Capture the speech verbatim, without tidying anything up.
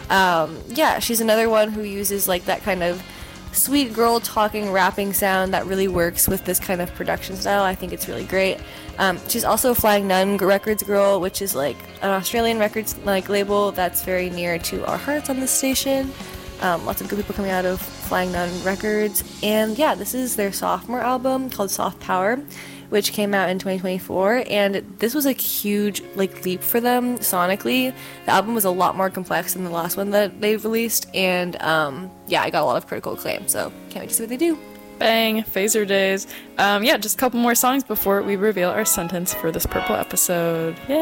Um, yeah, she's another one who uses like that kind of sweet girl talking rapping sound that really works with this kind of production style. I think it's really great. Um, she's also a Flying Nun Records girl, which is like an Australian records like label that's very near to our hearts on this station. Um, lots of good people coming out of Flying Nun Records. And yeah, this is their sophomore album called Soft Power, which came out in twenty twenty-four, and this was a huge like leap for them sonically. The album was a lot more complex than the last one that they've released, and um, yeah, I got a lot of critical acclaim, so can't wait to see what they do. Bang, Phaser Days. Um, yeah, just a couple more songs before we reveal our sentence for this purple episode. Yay!